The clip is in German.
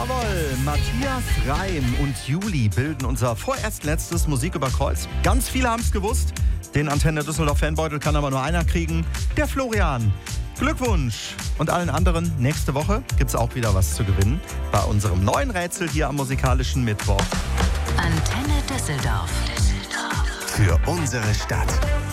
Jawohl, Matthias Reim und Juli bilden unser vorerst letztes Musik über Kreuz. Ganz viele haben es gewusst. Den Antenne Düsseldorf Fanbeutel kann aber nur einer kriegen, der Florian. Glückwunsch! Und allen anderen, nächste Woche gibt es auch wieder was zu gewinnen bei unserem neuen Rätsel hier am musikalischen Mittwoch. Antenne Düsseldorf. Für unsere Stadt.